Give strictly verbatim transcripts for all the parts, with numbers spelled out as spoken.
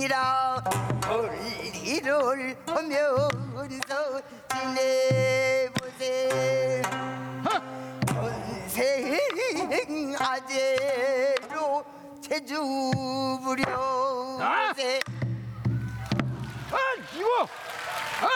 지니라 볼일을 하면서 지내보세 전생 아재로 제주 부려세. 아, 이거! 아!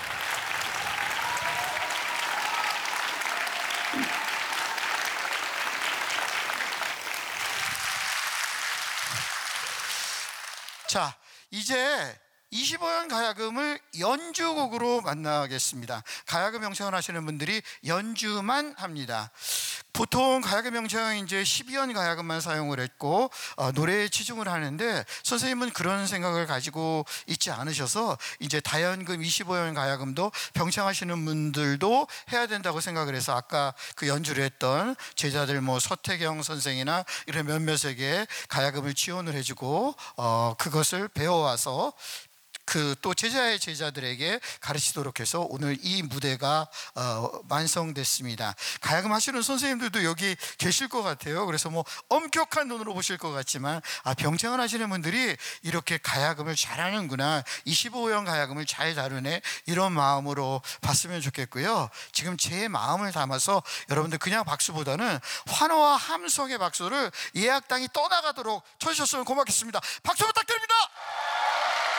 자, 이제 이십오 연 가야금을 연주곡으로 만나겠습니다. 가야금 명창을 하시는 분들이 연주만 합니다. 보통 가야금 명창은 이제 십이 연 가야금만 사용을 했고 어, 노래에 치중을 하는데, 선생님은 그런 생각을 가지고 있지 않으셔서 이제 다연금 이십오 연 가야금도 병창하시는 분들도 해야 된다고 생각을 해서 아까 그 연주를 했던 제자들 뭐 서태경 선생이나 이런 몇몇에게 가야금을 지원을 해주고 어, 그것을 배워와서 그 또 제자의 제자들에게 가르치도록 해서 오늘 이 무대가 어, 완성됐습니다. 가야금 하시는 선생님들도 여기 계실 것 같아요. 그래서 뭐 엄격한 눈으로 보실 것 같지만 아, 병창을 하시는 분들이 이렇게 가야금을 잘하는구나, 이십오 연 가야금을 잘 다루네, 이런 마음으로 봤으면 좋겠고요. 지금 제 마음을 담아서 여러분들 그냥 박수보다는 환호와 함성의 박수를 예약당이 떠나가도록 쳐주셨으면 고맙겠습니다. 박수 부탁드립니다.